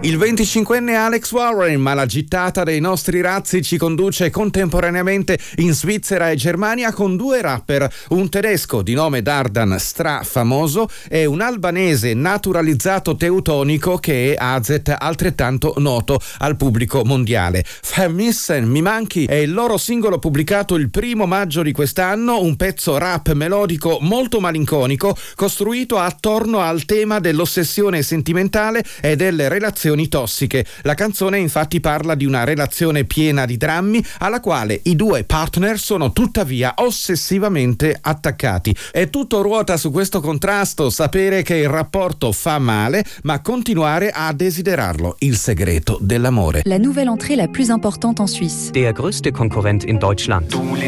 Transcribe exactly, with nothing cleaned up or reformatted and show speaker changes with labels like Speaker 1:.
Speaker 1: Il venticinquenne Alex Warren, ma la gittata dei nostri razzi ci conduce contemporaneamente in Svizzera e Germania con due rapper, un tedesco di nome Dardan strafamoso e un albanese naturalizzato teutonico che è Azet, altrettanto noto al pubblico mondiale. Vermissen, mi manchi è il loro singolo pubblicato il primo maggio di quest'anno, un pezzo rap melodico molto malinconico costruito attorno al tema dell'ossessione sentimentale e delle relazioni tossiche. La canzone infatti parla di una relazione piena di drammi alla quale i due partner sono tuttavia ossessivamente attaccati. E tutto ruota su questo contrasto, sapere che il rapporto fa male ma continuare a desiderarlo, il segreto dell'amore.
Speaker 2: La nouvelle entrée la plus importante en Suisse.
Speaker 3: Der größte Konkurrent in Deutschland.